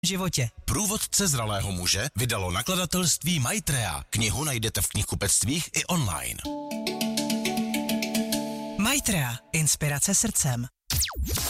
životě. Průvodce zralého muže vydalo nakladatelství Maitrea. Knihu najdete v knihkupectvích i online. Maitrea. Inspirace srdcem.